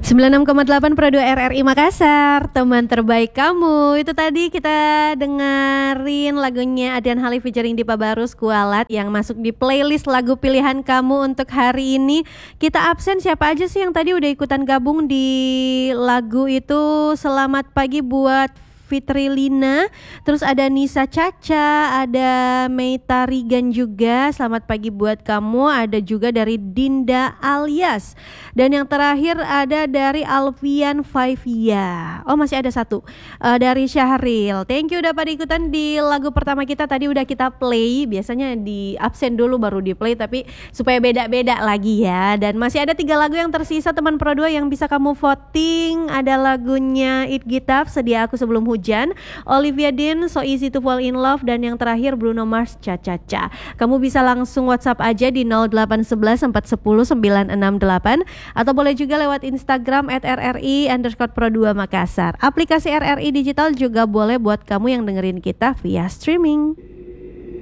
96,8 Pro 2 RRI Makassar, teman terbaik kamu. Itu tadi kita dengerin lagunya Adrian Halif featuring Dipa Barus, Kualat, yang masuk di playlist lagu pilihan kamu untuk hari ini. Kita absen siapa aja sih yang tadi udah ikutan gabung di lagu itu? Selamat pagi buat Fitri Lina, terus ada Nisa Caca, ada Meita Rigan juga, selamat pagi buat kamu. Ada juga dari Dinda Alias, dan yang terakhir ada dari Alfian Faivia. Oh masih ada satu dari Syahril. Thank you udah pada ikutan di lagu pertama kita. Tadi udah kita play, biasanya di absen dulu baru di play, tapi supaya beda-beda lagi ya. Dan masih ada 3 lagu yang tersisa teman Pro 2 yang bisa kamu voting. Ada lagunya It Gitaf, Sedia Aku Sebelum Hujan, Olivia Dean, So Easy to Fall in Love, dan yang terakhir Bruno Mars, Cha Cha Cha. Kamu bisa langsung WhatsApp aja di 0811 410 968, atau boleh juga lewat Instagram @RRI_Pro2 Makassar. Aplikasi RRI Digital juga boleh buat kamu yang dengerin kita via streaming.